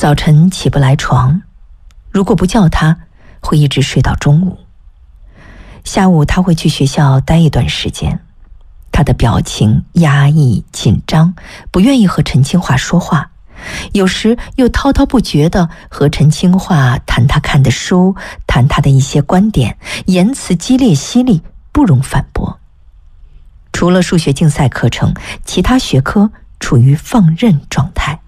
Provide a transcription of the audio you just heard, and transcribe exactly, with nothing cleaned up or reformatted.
早晨起不来床，如果不叫他，会一直睡到中午。下午他会去学校待一段时间，他的表情压抑紧张，不愿意和陈清华说话，有时又滔滔不绝地和陈清华谈他看的书，谈他的一些观点，言辞激烈犀利，不容反驳。除了数学竞赛课程，其他学科处于放任状态。